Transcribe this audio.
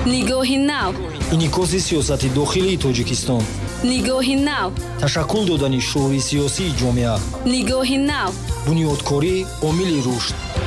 нигоҳи нав, инъикоси сиёсати дохилии Тоҷикистон, нигоҳи нав, ташаккул додани шуури сиёсии ҷомеа, нигоҳи нав, бунёдкорӣ омили рушд.